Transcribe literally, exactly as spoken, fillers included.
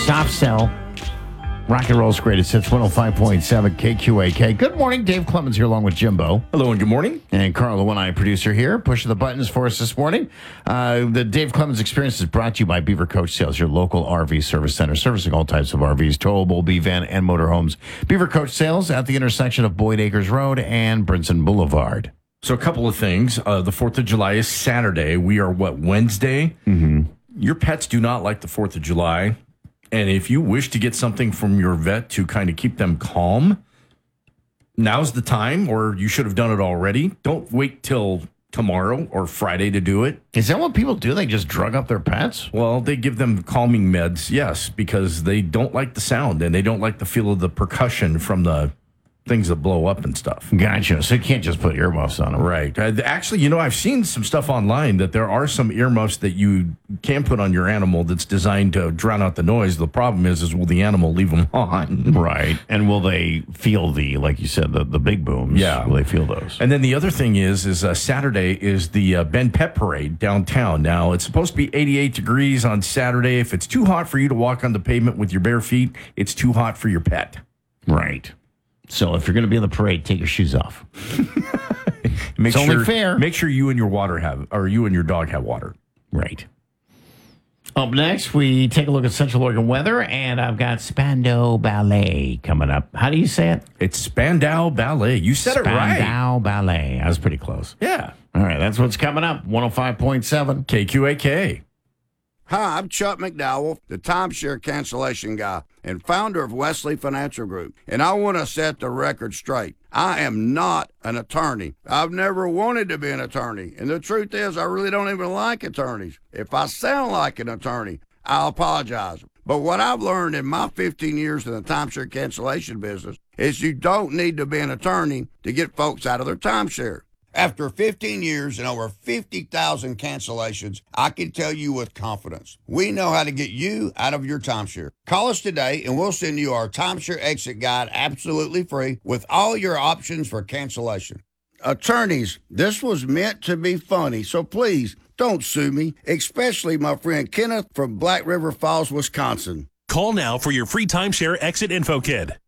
Soft Cell. Rock and roll's greatest hits, one oh five point seven K Q A K. Good morning. Dave Clemens here along with Jimbo. Hello and good morning. And Carl, the one-eyed producer here, pushing the buttons for us this morning. Uh, the Dave Clemens Experience is brought to you by Beaver Coach Sales, your local R V service center, servicing all types of R Vs, towable, B-van, and motorhomes. Beaver Coach Sales at the intersection of Boyd Acres Road and Brinson Boulevard. So a couple of things. Uh, the fourth of July is Saturday. We are, what, Wednesday? Mm-hmm. Your pets do not like the fourth of July. And if you wish to get something from your vet to kind of keep them calm, now's the time, or you should have done it already. Don't wait till tomorrow or Friday to do it. Is that what people do? They just drug up their pets? Well, they give them calming meds, yes, because they don't like the sound and they don't like the feel of the percussion from the things that blow up and stuff. Gotcha. So you can't just put earmuffs on them. Right. Uh, actually, you know, I've seen some stuff online that there are some earmuffs that you can put on your animal that's designed to drown out the noise. The problem is, is will the animal leave them on? Right. And will they feel the, like you said, the, the big booms? Yeah. Will they feel those? And then the other thing is, is uh, Saturday is the uh, Bend Pet Parade downtown. Now, it's supposed to be eighty-eight degrees on Saturday. If it's too hot for you to walk on the pavement with your bare feet, it's too hot for your pet. Right. So if you're going to be in the parade, take your shoes off. Make it's sure, only fair. Make sure you and your water have, or you and your dog have water. Right. Up next, we take a look at Central Oregon weather, and I've got Spandau Ballet coming up. How do you say it? It's Spandau Ballet. You said Spandau it right. Spandau Ballet. I was pretty close. Yeah. All right, that's what's coming up. one oh five point seven K Q A K. Hi, I'm Chuck McDowell, the timeshare cancellation guy and founder of Wesley Financial Group, and I want to set the record straight. I am not an attorney. I've never wanted to be an attorney, and the truth is I really don't even like attorneys. If I sound like an attorney, I'll apologize. But what I've learned in my fifteen years in the timeshare cancellation business is you don't need to be an attorney to get folks out of their timeshare. After fifteen years and over fifty thousand cancellations, I can tell you with confidence, we know how to get you out of your timeshare. Call us today and we'll send you our timeshare exit guide absolutely free with all your options for cancellation. Attorneys, this was meant to be funny, so please don't sue me, especially my friend Kenneth from Black River Falls, Wisconsin. Call now for your free timeshare exit info kit.